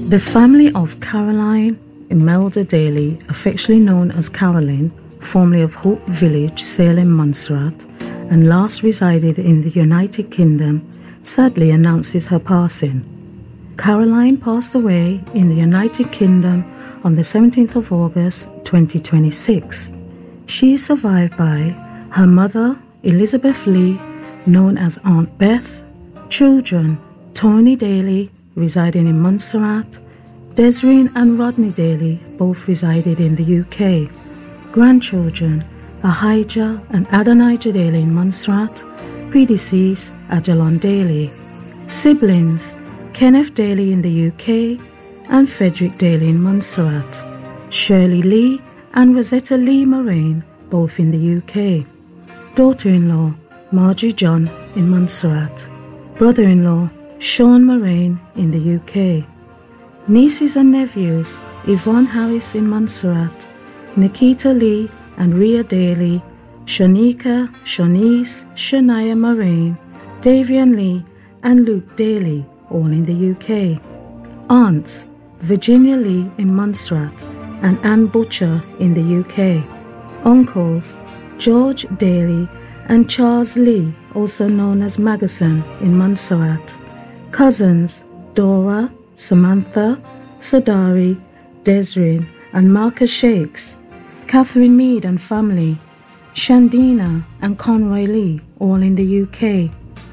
The family of Caroline Imelda Daly, affectionately known as Caroline, formerly of Hope Village, Salem, Montserrat, and last resided in the United Kingdom, sadly announces her passing. Caroline passed away in the United Kingdom on the 17th of August 2026. She is survived by her mother, Elizabeth Lee, known as Aunt Beth, children, Tony Daly, residing in Montserrat, Desireen and Rodney Daly, both resided in the UK, grandchildren, Ahijah and Adonijah Daly in Montserrat, predeceased Ajalon Daly, siblings, Kenneth Daly in the UK and Frederick Daly in Montserrat, Shirley Lee and Rosetta Lee Moraine, both in the UK, daughter-in-law, Margie John in Montserrat, brother-in-law, Sean Moraine in the UK, nieces and nephews, Yvonne Harris in Montserrat, Nikita Lee and Rhea Daly, Shanika, Shanice, Shania Moraine, Davian Lee and Luke Daly, all in the UK, aunts, Virginia Lee in Montserrat and Anne Butcher in the UK, uncles, George Daly and Charles Lee, also known as Magason, in Montserrat, cousins, Dora, Samantha, Sadari, Desireen and Marcus Shakes, Catherine Mead and family, Shandina and Conroy Lee, all in the UK,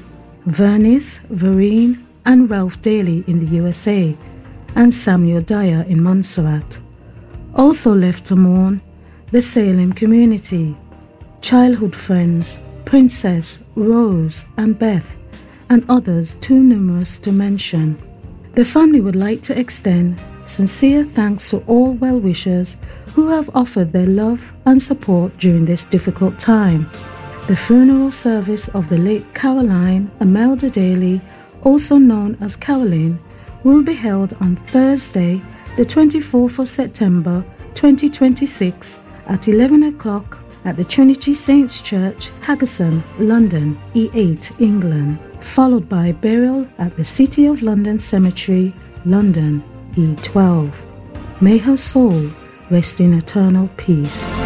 Vernice, Vereen and Ralph Daly in the USA, and Samuel Dyer in Montserrat. Also left to mourn, the Salem community, childhood friends, Princess, Rose and Beth, and others too numerous to mention. The family would like to extend sincere thanks to all well-wishers who have offered their love and support during this difficult time. The funeral service of the late Caroline Imelda Daly, also known as Caroline, will be held on Thursday, the 24th of September 2026 at 11 o'clock at the Trinity Saints Church, Haggerson, London, E8, England, followed by burial at the City of London Cemetery, London, E12. May her soul rest in eternal peace.